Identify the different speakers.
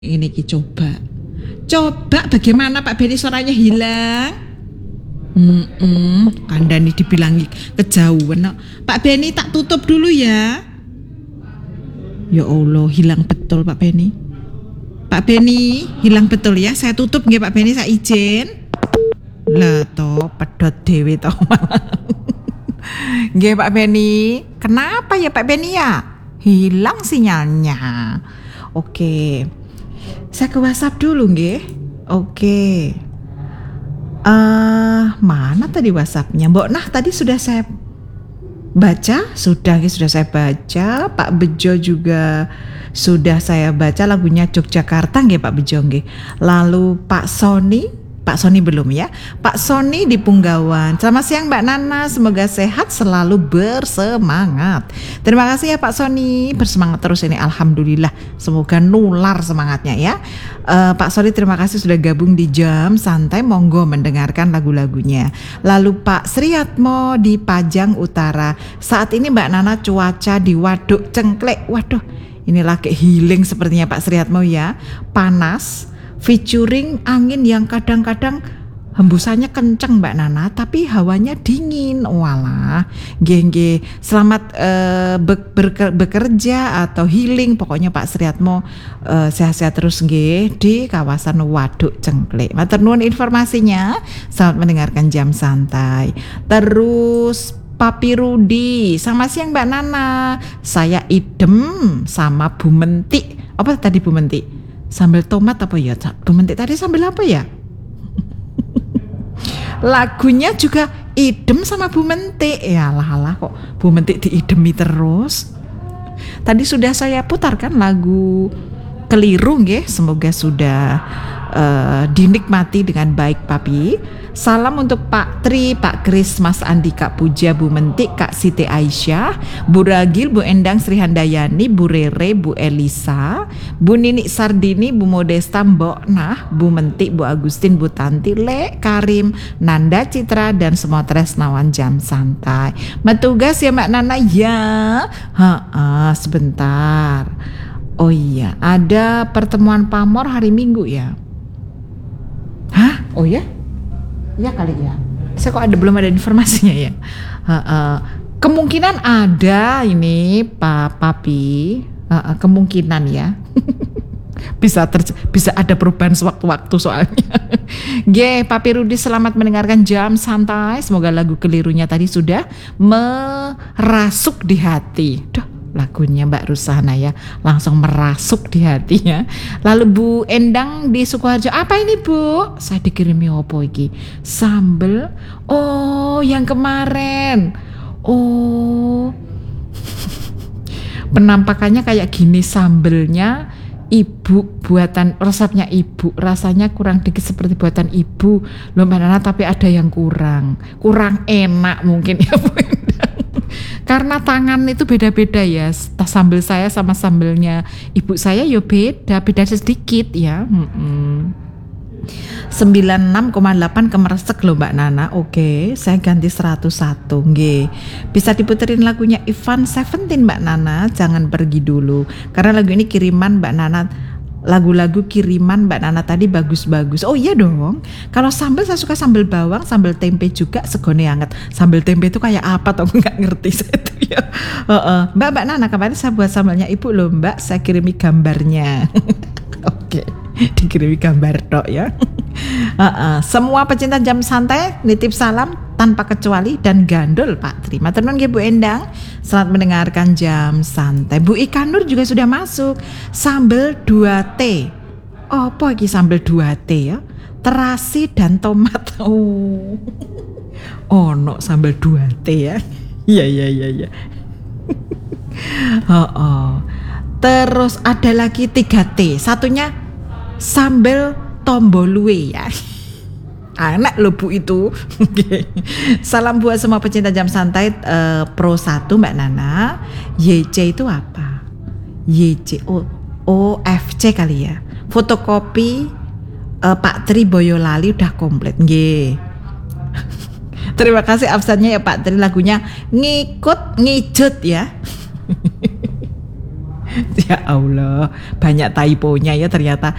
Speaker 1: Ini ki coba bagaimana Pak Beni suaranya hilang? Kandani dibilangi kejauhan. Pak Beni tak tutup dulu ya. Ya Allah, hilang betul Pak Beni. Pak Beni hilang betul ya. Saya tutup nggih Pak Beni, saya izin. Lah toh pedot dewe toh. Nggih Pak Beni. Kenapa ya Pak Beni ya? Hilang sinyalnya. Oke. Saya ke WhatsApp dulu nggih. Oke. Mana tadi WhatsAppnya? Mbok Nah tadi sudah saya baca, sudah saya baca. Pak Bejo juga sudah saya baca lagunya Yogyakarta nggih Pak Bejo nggih. Lalu Pak Sony belum ya. Pak Sony di Punggawan. Selamat siang Mbak Nana, semoga sehat selalu bersemangat. Terima kasih ya Pak Sony, bersemangat terus ini alhamdulillah. Semoga nular semangatnya ya. Pak Sony terima kasih sudah gabung di Jam Santai, monggo mendengarkan lagu-lagunya. Lalu Pak Sriyatmo di Pajang Utara. Saat ini Mbak Nana cuaca di Waduk Cengklek. Waduh, ini lagi healing sepertinya Pak Sriyatmo ya. Panas, featuring angin yang kadang-kadang hembusannya kenceng Mbak Nana, tapi hawanya dingin. Walah, nggih. Selamat bekerja atau healing, pokoknya Pak Sriyatmo sehat-sehat terus nggih di kawasan Waduk Cengklek. Matur nuwun informasinya. Selamat mendengarkan Jam Santai. Terus Papi Rudi, selamat siang Mbak Nana. Saya idem sama Bu Mentik. Apa tadi Bu Mentik? Sambal tomat apa ya? Bu Mentik tadi sambal apa ya? Lagunya juga idem sama Bu Mentik. Ya alah kok Bu Mentik diidemi terus. Tadi sudah saya putarkan lagu Keliru nggih. Semoga sudah dinikmati dengan baik Papi. Salam untuk Pak Tri, Pak Kris, Mas Andi, Kak Puja, Bu Mentik, Kak Siti Aisyah, Bu Ragil, Bu Endang, Sri Handayani, Bu Rere, Bu Elisa, Bu Nini Sardini, Bu Modesta, Mbok Nah, Bu Mentik, Bu Agustin, Bu Tanti, Lek, Karim, Nanda Citra, dan semua tresnawan Jam Santai. Metugas ya Mbak Nana ya. Sebentar. Oh iya, ada pertemuan pamor hari Minggu ya. Hah? Oh ya? Ya kali ya. Saya kok belum ada informasinya ya. Kemungkinan ada ini Pak Papi. Kemungkinan ya. bisa ada perubahan sewaktu-waktu soalnya. Papi Rudi selamat mendengarkan Jam Santai. Semoga lagu Kelirunya tadi sudah merasuk di hati. Duh, lagunya Mbak Rusana ya langsung merasuk di hatinya. Lalu Bu Endang di Sukoharjo, apa ini Bu? Saya dikirimi opo iki? Sambel. Oh, yang kemarin. Oh. Penampakannya kayak gini, sambelnya ibu, buatan resepnya ibu, rasanya kurang dikit seperti buatan ibu loh Mbak Nana, tapi ada yang kurang enak mungkin ya Bu Endang. Karena tangan itu beda-beda ya, sambal saya sama sambelnya ibu saya ya beda sedikit ya. 96,8 kemeresek loh Mbak Nana. Oke, saya ganti 101 nggih. Bisa diputerin lagunya Ivan Seventeen Mbak Nana, jangan pergi dulu. Karena lagu ini kiriman Mbak Nana. Lagu-lagu kiriman Mbak Nana tadi bagus-bagus. Oh iya dong. Kalau sambal saya suka sambal bawang, sambal tempe juga segone anget. Sambal tempe itu kayak apa toh nggak ngerti saya itu ya. Mbak Nana kemarin saya buat sambalnya ibu loh Mbak. Saya kirimi gambarnya. Oke, dikirimi gambar tok ya. Semua pecinta Jam Santai nitip salam tanpa kecuali dan gandul Pak Tri. Matur nuwun Bu Endang. Selamat mendengarkan Jam Santai. Bu Ika Nur juga sudah masuk. Sambal 2T. Apa iki sambal 2T ya? Terasi dan tomat. Oh no, sambal 2T ya. Iya. Terus ada lagi 3T. Satunya sambal tombolue ya. Anak loh Bu itu. Salam buat semua pecinta Jam Santai. Pro 1 Mbak Nana. YC itu apa? YC OFC kali ya. Fotokopi Pak Tri Boyolali udah komplit nggih. Terima kasih absennya ya Pak Tri, lagunya ngikut ngijut ya. Ya Allah, banyak typonya ya ternyata.